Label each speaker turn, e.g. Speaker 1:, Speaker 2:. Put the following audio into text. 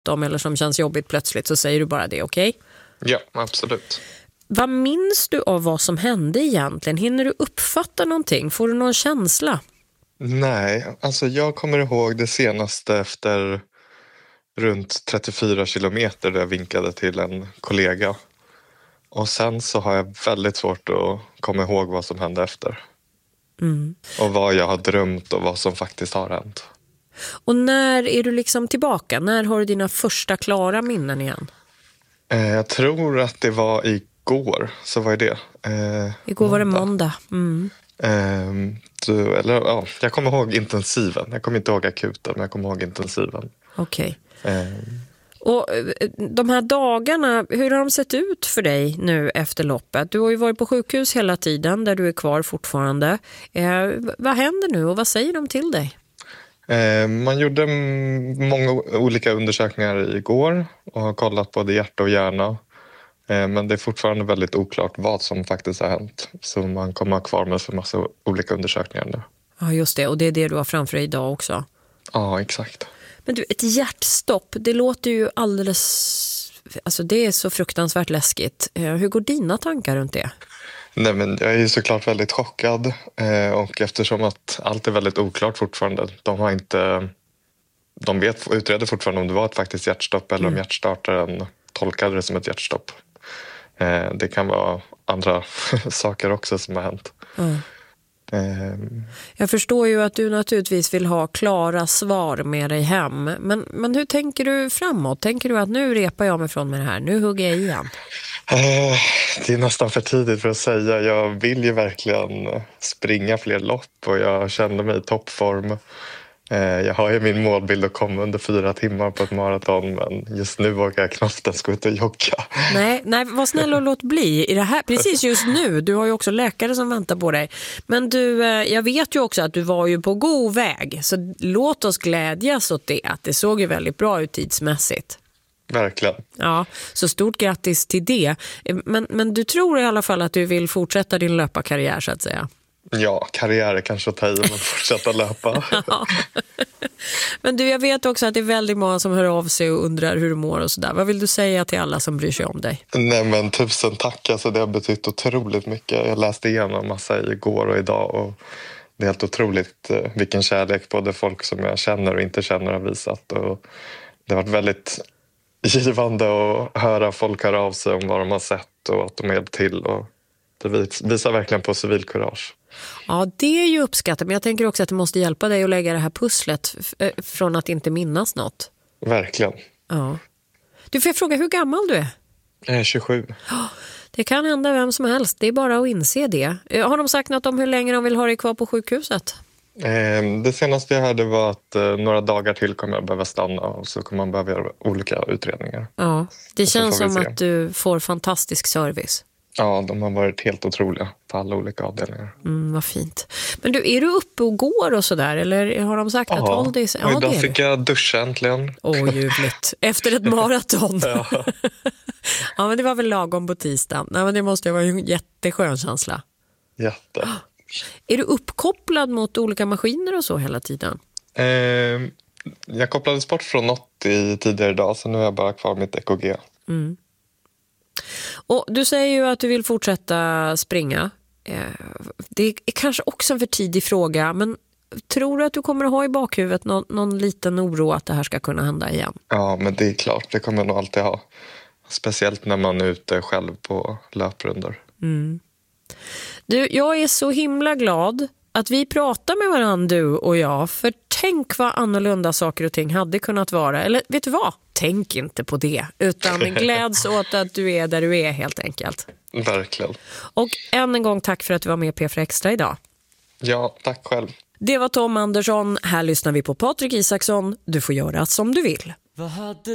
Speaker 1: bråttom eller som känns jobbigt plötsligt, så säger du bara det, okej?
Speaker 2: Ja, absolut.
Speaker 1: Vad minns du av vad som hände egentligen? Hinner du uppfatta någonting? Får du någon känsla?
Speaker 2: Nej, alltså jag kommer ihåg det senaste efter runt 34 kilometer där jag vinkade till en kollega. Och sen så har jag väldigt svårt att komma ihåg vad som hände efter. Och vad jag har drömt och vad som faktiskt har hänt.
Speaker 1: Och när är du liksom tillbaka? När har du dina första klara minnen igen?
Speaker 2: Jag tror att det var igår, så var det.
Speaker 1: Igår var det måndag.
Speaker 2: Jag kommer ihåg intensiven. Jag kommer inte ihåg akuten, men jag kommer ihåg intensiven.
Speaker 1: Okej. Och de här dagarna, hur har de sett ut för dig nu efter loppet? Du har ju varit på sjukhus hela tiden, där du är kvar fortfarande. Vad händer nu och vad säger de till dig?
Speaker 2: Man gjorde många olika undersökningar igår och har kollat både hjärta och hjärna. Men det är fortfarande väldigt oklart vad som faktiskt har hänt. Så man kommer ha kvar med för massa olika undersökningar nu.
Speaker 1: Ja, just det. Och det är det du har framför dig idag också.
Speaker 2: Ja, exakt.
Speaker 1: Men du, ett hjärtstopp, det låter ju alldeles... Alltså det är så fruktansvärt läskigt. Hur går dina tankar runt det?
Speaker 2: Nej, men jag är ju såklart väldigt chockad. Och eftersom att allt är väldigt oklart fortfarande. De utreder fortfarande om det var ett faktiskt hjärtstopp eller om hjärtstartaren tolkade det som ett hjärtstopp. Det kan vara andra saker också som har hänt.
Speaker 1: Jag förstår ju att du naturligtvis vill ha klara svar med dig hem. Men hur tänker du framåt? Tänker du att nu repar jag mig från med det här? Nu hugger jag igen?
Speaker 2: Det är nästan för tidigt för att säga. Jag vill ju verkligen springa fler lopp och jag kände mig i toppform. Jag har ju min målbild att komma under 4 timmar på ett maraton, men just nu vågar jag knappt ens gå ut och jogga.
Speaker 1: Nej, var snäll och låt bli i det här. Precis just nu, du har ju också läkare som väntar på dig. Men du, jag vet ju också att du var ju på god väg, så låt oss glädjas åt det, att det såg ju väldigt bra ut tidsmässigt.
Speaker 2: Verkligen.
Speaker 1: Ja, så stort grattis till det. Men du tror i alla fall att du vill fortsätta din löparkarriär, så att säga?
Speaker 2: Ja, karriär är kanske att ta i om att fortsätta löpa.
Speaker 1: Ja. Men du, jag vet också att det är väldigt många som hör av sig och undrar hur du mår och sådär. Vad vill du säga till alla som bryr sig om dig?
Speaker 2: Nej, men tusen tack. Alltså, det har betytt otroligt mycket. Jag läste igenom massa igår och idag och det är helt otroligt vilken kärlek både folk som jag känner och inte känner har visat. Och det har varit väldigt givande att höra folk höra av sig om vad de har sett och att de är till, och det visar verkligen på civilkurage.
Speaker 1: Ja, det är ju uppskattat, men jag tänker också att det måste hjälpa dig att lägga det här pusslet från att inte minnas något.
Speaker 2: Verkligen.
Speaker 1: Ja. Du, får jag fråga hur gammal du är?
Speaker 2: Jag är 27.
Speaker 1: Det kan hända vem som helst, det är bara att inse det. Har de sagt något om hur länge de vill ha dig kvar på sjukhuset?
Speaker 2: Det senaste jag hörde var att några dagar till kommer jag behöva stanna och så kommer man behöva göra olika utredningar.
Speaker 1: Ja, det känns som att du får fantastisk service.
Speaker 2: Ja, de har varit helt otroliga på alla olika avdelningar.
Speaker 1: Vad fint. Men du, är du uppe och går och sådär? Eller har de sagt att håll dig?
Speaker 2: Ja, idag fick jag duscha äntligen.
Speaker 1: Ljuvligt. Efter ett maraton. Ja. Ja, men det var väl lagom på tisdagen. Nej, men det måste ju vara en jätteskön känsla.
Speaker 2: Jätte.
Speaker 1: Är du uppkopplad mot olika maskiner och så hela tiden?
Speaker 2: Jag kopplades bort från något tidigare idag, så nu är jag bara kvar mitt EKG.
Speaker 1: Och du säger ju att du vill fortsätta springa. Det är kanske också en för tidig fråga, men tror du att du kommer att ha i bakhuvudet någon liten oro att det här ska kunna hända igen?
Speaker 2: Ja, men det är klart. Det kommer jag nog alltid ha. Speciellt när man är ute själv på löprundor.
Speaker 1: Du, jag är så himla glad att vi pratar med varandra, du och jag. För tänk vad annorlunda saker och ting hade kunnat vara. Eller vet du vad? Tänk inte på det. Utan gläds åt att du är där du är, helt enkelt.
Speaker 2: Verkligen.
Speaker 1: Och än en gång tack för att du var med P4 Extra idag.
Speaker 2: Ja, tack själv.
Speaker 1: Det var Tom Andersson. Här lyssnar vi på Patrik Isaksson. Du får göra som du vill.